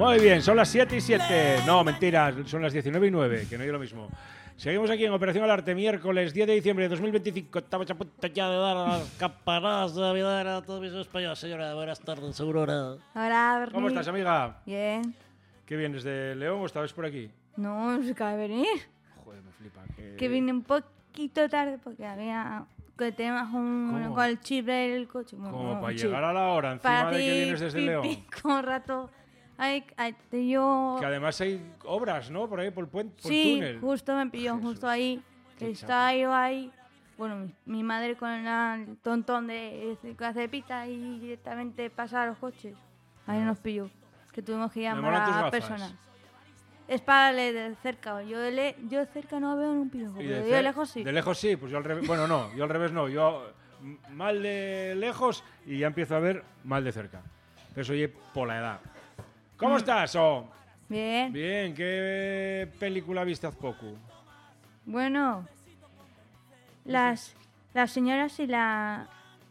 Muy bien, son las 7 y 7. No, mentira, son las 19 y 9, que no es lo mismo. Seguimos aquí en Operación Alarte, miércoles 10 de diciembre de 2025. Estamos a punto ya de dar las campanadas de Navidad a todos mis españoles. Señora, buenas tardes, Aurora. Hola, Bernie. ¿Cómo estás, amiga? Bien. ¿Qué vienes de León o estabas por aquí? No, no se acaba de venir. Joder, me flipa. Que vine un poquito tarde porque había que tenemos ¿Cómo? con el chip del coche. Como para chip. llegar a la hora, encima Para de que ti, vienes desde León. Con un rato. Yo... Que además hay obras, ¿no? Por ahí, por el puente, por el Sí, túnel. justo me pilló, Jesús. justo ahí. Qué Estaba yo ahí. Bueno, mi madre con el tontón de hacer pita y directamente pasar a los coches. Ahí nos pilló. Que tuvimos que llamar molan tus a gafas. personas. Es para leer de cerca. Yo de cerca no veo ni un pirojo, ¿Y pero yo cer- de lejos sí. De lejos sí, pues yo al revés. Bueno, no, yo al revés no. Yo mal de lejos y ya empiezo a ver mal de cerca. Pero eso oye por la edad. ¿Cómo estás? Oh? Bien. Bien, ¿qué película viste hace poco? Bueno, las señoras y las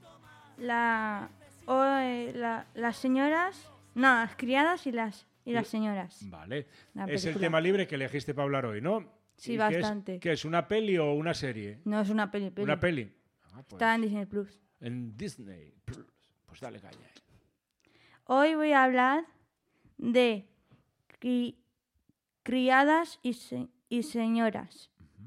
señoras, no, las criadas y las señoras. Vale. La Es el película. tema libre que elegiste para hablar hoy, ¿no? Sí, ¿Y bastante. ¿Qué es? ¿Una peli o una serie? No es una peli. Una peli. Ah, pues, Está en Disney Plus. en Disney Plus. Pues dale caña. Hoy voy a hablar de criadas y señoras.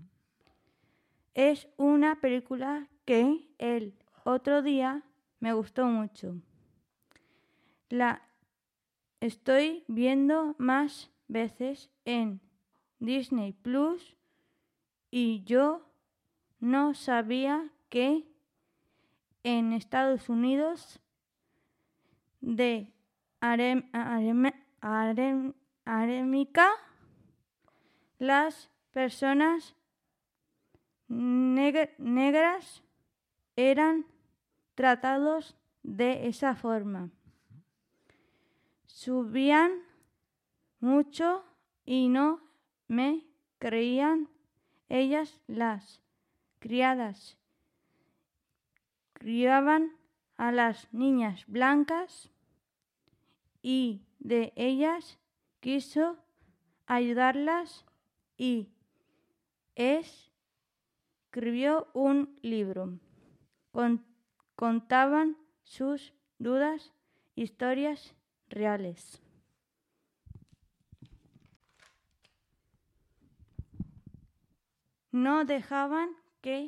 Es una película que el otro día me gustó mucho. La estoy viendo más veces en Disney Plus y yo no sabía que en Estados Unidos de Arémica las personas negras eran tratados de esa forma. Subían mucho y no me creían. Ellas, las criadas, criaban a las niñas blancas y de ellas quiso ayudarlas y escribió un libro. Contaban sus dudas, historias reales. No dejaban que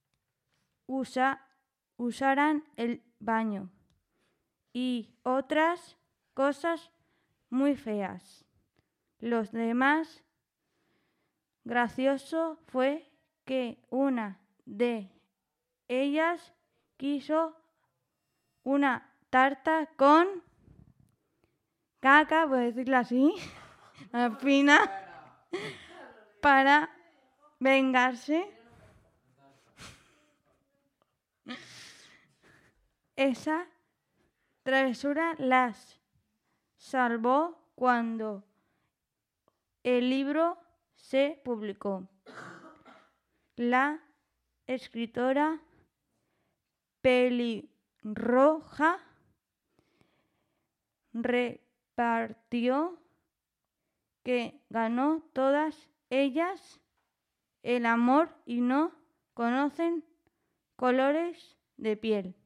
usaran el baño y otras cosas muy feas. Los demás, gracioso fue que una de ellas quiso una tarta con caca, por decirlo así, fina, para vengarse. Esa travesura las salvó cuando el libro se publicó. La escritora pelirroja repartió que ganó todas ellas el amor y no conocen colores de piel.